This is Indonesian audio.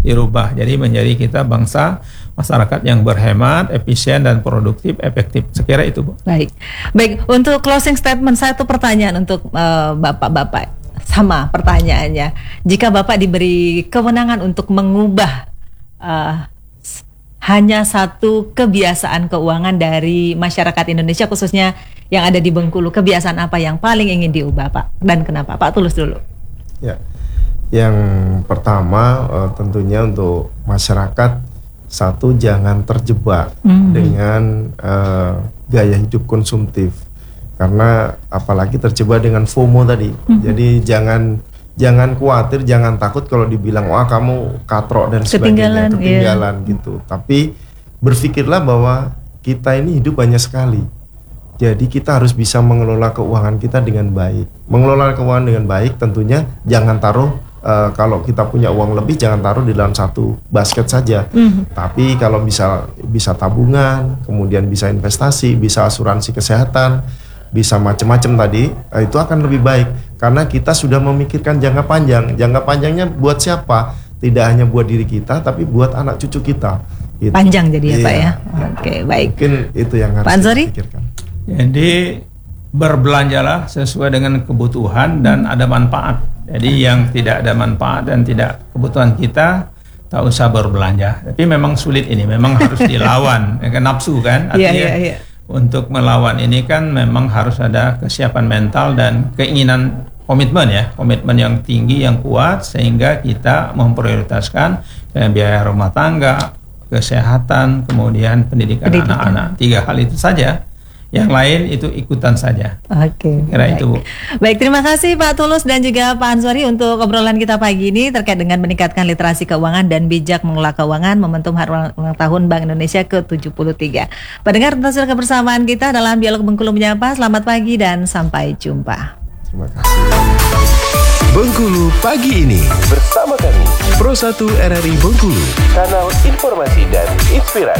dirubah. Jadi menjadi kita bangsa masyarakat yang berhemat, efisien dan produktif, efektif. Sekira itu, Bu. Baik. Untuk closing statement, satu pertanyaan untuk Bapak-bapak. Sama pertanyaannya. Jika Bapak diberi kewenangan untuk mengubah hanya satu kebiasaan keuangan dari masyarakat Indonesia, khususnya yang ada di Bengkulu, kebiasaan apa yang paling ingin diubah, Pak? Dan kenapa? Pak Tulus dulu. Ya, yang pertama tentunya untuk masyarakat, satu, jangan terjebak dengan gaya hidup konsumtif, karena apalagi terjebak dengan FOMO tadi. Jadi jangan khawatir, jangan takut kalau dibilang wah kamu katrok dan sebagainya, ketinggalan gitu. Tapi berpikirlah bahwa kita ini hidup hanya sekali. Jadi kita harus bisa mengelola keuangan kita dengan baik. Mengelola keuangan dengan baik tentunya jangan taruh kalau kita punya uang lebih jangan taruh di dalam satu basket saja. Tapi kalau bisa tabungan, kemudian bisa investasi, bisa asuransi kesehatan, bisa macam-macam tadi, itu akan lebih baik karena kita sudah memikirkan jangka panjang. Jangka panjangnya buat siapa? Tidak hanya buat diri kita, tapi buat anak cucu kita. Gitu. Panjang jadi ya, Pak ya. Oke, baik. Mungkin itu yang harus dipikirkan. Jadi berbelanjalah sesuai dengan kebutuhan dan ada manfaat. Jadi yang tidak ada manfaat dan tidak kebutuhan kita, tak usah berbelanja. Tapi memang sulit ini, memang harus dilawan. Nafsu kan, artinya untuk melawan ini kan memang harus ada kesiapan mental dan keinginan, komitmen yang tinggi, yang kuat, sehingga kita memprioritaskan biaya rumah tangga, kesehatan, kemudian pendidikan anak-anak. 3 hal itu saja. Yang lain itu ikutan saja. Oke. Kira itu, Bu. Baik, terima kasih Pak Tulus dan juga Pak Ansori untuk obrolan kita pagi ini terkait dengan meningkatkan literasi keuangan dan bijak mengelola keuangan momentum hari ulang tahun Bank Indonesia ke-73. Pendengar, tentu saja kebersamaan kita dalam Dialog Bengkulu Menyapa. Selamat pagi dan sampai jumpa. Terima kasih. Bengkulu pagi ini bersama kami Pro 1 RRI Bengkulu, kanal informasi dan inspirasi.